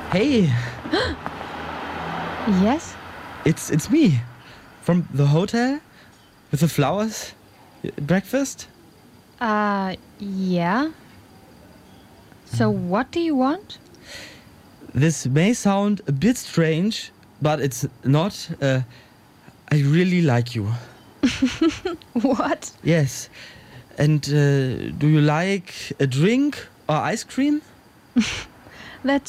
Hey, Yes? it's me from the hotel with the flowers. Breakfast? Yeah. So what do you want? This may sound a bit strange, but it's not. I really like you. What? Yes. And do you like a drink or ice cream? That's